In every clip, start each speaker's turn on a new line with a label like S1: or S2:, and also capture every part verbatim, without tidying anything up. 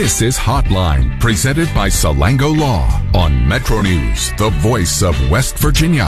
S1: This is Hotline, presented by Salango Law on Metro News, the voice of West Virginia.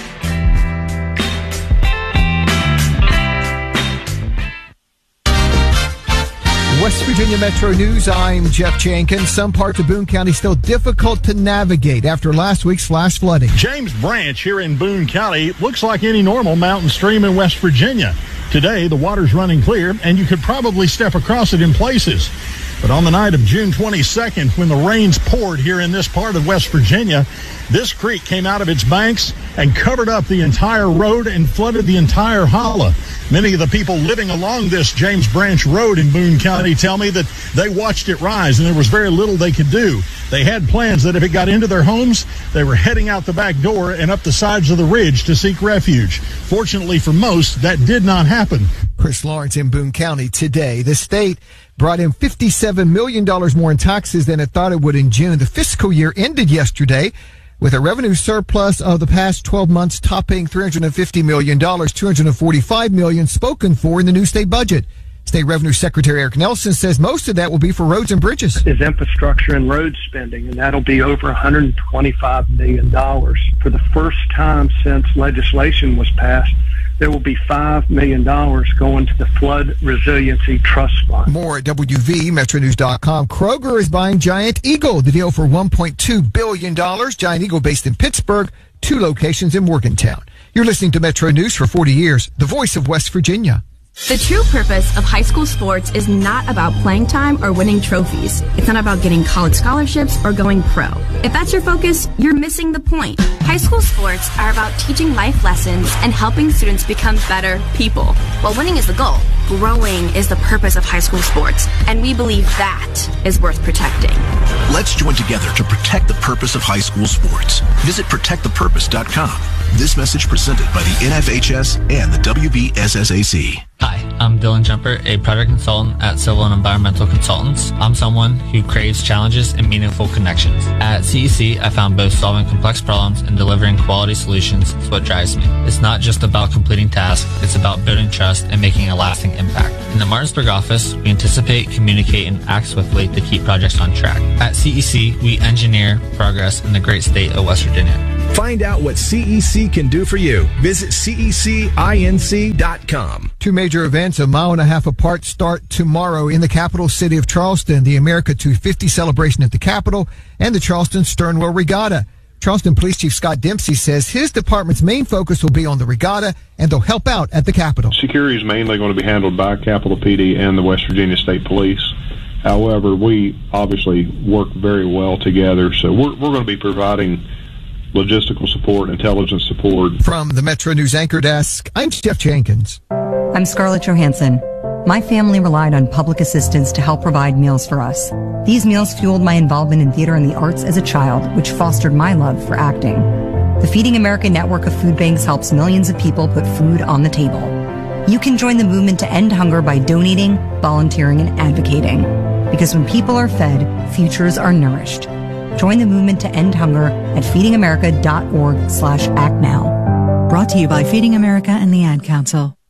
S2: West Virginia Metro News, I'm Jeff Jenkins. Some parts of Boone County still difficult to navigate after last week's flash flooding.
S3: James Branch here in Boone County looks like any normal mountain stream in West Virginia. Today, the water's running clear, and you could probably step across it in places. But on the night of June twenty-second, when the rains poured here in this part of West Virginia, this creek came out of its banks and covered up the entire road and flooded the entire hollow. Many of the people living along this James Branch Road in Boone County tell me that they watched it rise and there was very little they could do. They had plans that if it got into their homes, they were heading out the back door and up the sides of the ridge to seek refuge. Fortunately for most, that did not happen.
S2: Chris Lawrence in Boone County today. The state brought in fifty-seven million dollars more in taxes than it thought it would in June. The fiscal year ended yesterday with a revenue surplus of the past twelve months topping three hundred fifty million dollars, two hundred forty-five million dollars spoken for in the new state budget. State Revenue Secretary Eric Nelson says most of that will be for roads and bridges.
S4: Is infrastructure and road spending, and that'll be over one hundred twenty-five million dollars. For the first time since legislation was passed, there will be five million dollars going to the Flood Resiliency Trust Fund.
S2: More at W V Metro News dot com. Kroger is buying Giant Eagle. The deal for one point two billion dollars. Giant Eagle based in Pittsburgh, two locations in Morgantown. You're listening to Metro News for forty years, the voice of West Virginia.
S5: The true purpose of high school sports is not about playing time or winning trophies. It's not about getting college scholarships or going pro. If that's your focus, you're missing the point. High school sports are about teaching life lessons and helping students become better people. While winning is the goal, growing is the purpose of high school sports, and we believe that is worth protecting.
S6: Let's join together to protect the purpose of high school sports. Visit protect the purpose dot com. This message presented by the N F H S and the W B S S A C.
S7: Hi, I'm Dylan Jumper, a project consultant at Civil and Environmental Consultants. I'm someone who craves challenges and meaningful connections. At C E C, I found both solving complex problems and delivering quality solutions is what drives me. It's not just about completing tasks, it's about building trust and making a lasting impact. In the Martinsburg office, we anticipate, communicate, and act swiftly to keep projects on track. At C E C, we engineer progress in the great state of West Virginia.
S8: Find out what C E C can do for you. Visit C E C inc dot com.
S2: Two major events a mile and a half apart start tomorrow in the capital city of Charleston. The America two fifty celebration at the Capitol and the Charleston Sternwell Regatta. Charleston Police Chief Scott Dempsey says his department's main focus will be on the regatta, and they'll help out at the Capitol.
S9: Security is mainly going to be handled by Capitol P D and the West Virginia State Police. However, we obviously work very well together, so we're, we're going to be providing logistical support, intelligence support.
S2: From the Metro News Anchor Desk, I'm Jeff Jenkins.
S10: I'm Scarlett Johansson. My family relied on public assistance to help provide meals for us. These meals fueled my involvement in theater and the arts as a child, which fostered my love for acting. The Feeding America network of food banks helps millions of people put food on the table. You can join the movement to end hunger by donating, volunteering, and advocating. Because when people are fed, futures are nourished. Join the movement to end hunger at feeding america dot org slash act now.
S11: Brought to you by Feeding America and the Ad Council.